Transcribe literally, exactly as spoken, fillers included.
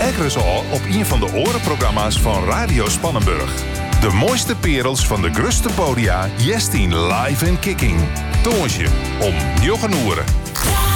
Ekkeres al op een van de orenprogramma's van Radio Spannenburg. De mooiste perels van de gruste podia, Jestien live en kicking. Toonsje om njoggenoeren.